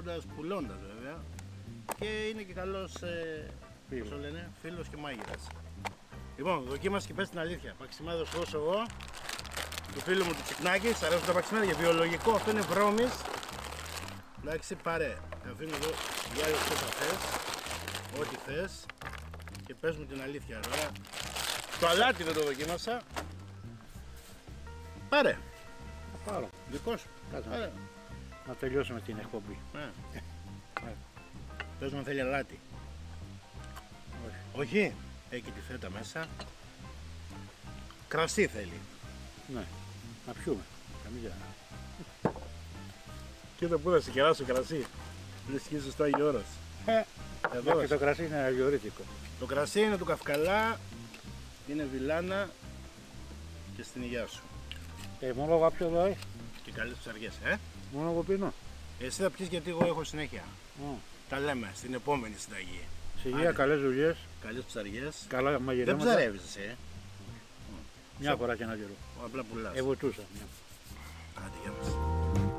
πουλώντας βέβαια. Και είναι και καλός φίλος και μάγειρας. Λοιπόν, δοκίμασε και πες την αλήθεια. Παξιμάδι θα σου δώσω εγώ, του φίλου μου του Τσικνάκη. Σ' αρέσουν τα παξιμάδια, βιολογικό, αυτό είναι βρώμης. Εντάξει, πάρε. Αφήνω εδώ για άλλες που θα θες. Ό,τι θες. Και πες μου την αλήθεια τώρα. Το αλάτι δεν το δοκίμασα. Πάρε. Θα πάρω. Δικό σου. Κάτσε να τελειώσουμε την εκπομπή. Ναι. Πες μου αν θέλει αλάτι. Όχι. Όχι. Έχει τη φέτα μέσα. Κρασί θέλει. Ναι. Να πιούμε. Καμία. Κοίτα πού θα σε κεράσω κρασί. Δεν σκίζει στο Άγιο Όρος. Εδώ και το κρασί είναι αγιορείτικο. Το κρασί είναι του Καυκαλά. Είναι βιλάνα. Και στην υγεία σου. Μόνο εγώ πιω εδώ, Και καλές ψαριές, Μόνο εγώ πίνω. Εσύ θα πιεις γιατί εγώ έχω συνέχεια. Τα λέμε στην επόμενη συνταγή. Σε υγεία, καλές δουλειές. Καλές ψαριές. Καλά μαγειρέματα. Δεν ψαρεύεις εσύ, Μια φορά και ένα καιρό. Απλά πουλάς. Βουτούσα. Άντε, γεια μας.